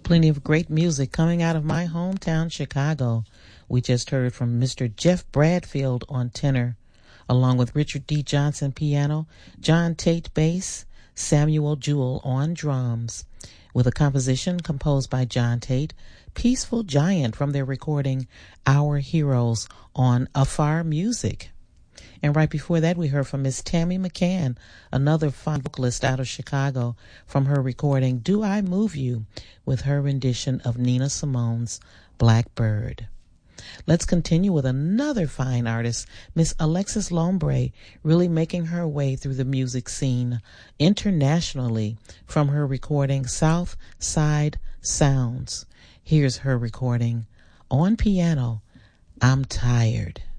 Plenty of great music coming out of my hometown, Chicago. We just heard from Mr. Jeff Bradfield on tenor, along with Richard D. Johnson piano, John Tate bass, Samuel Jewell on drums, with a composition composed by John Tate, Peaceful Giant, from their recording Our Heroes on Afar Music. And right before that, we heard from Miss Tammy McCann, another fine vocalist out of Chicago, from her recording Do I Move You, with her rendition of Nina Simone's Blackbird. Let's continue with another fine artist, Miss Alexis Lombre, really making her way through the music scene internationally from her recording South Side Sounds. Here's her recording on piano, I'm Tired.